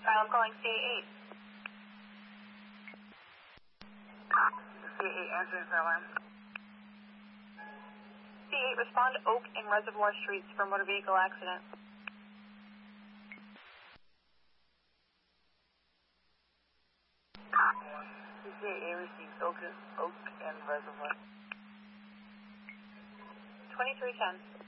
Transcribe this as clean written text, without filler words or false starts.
I'm calling CA8. CA8 answering for alarm. CA8, respond to Oak and Reservoir Streets for motor vehicle accident. CA8 receives Oak and Reservoir. 2310.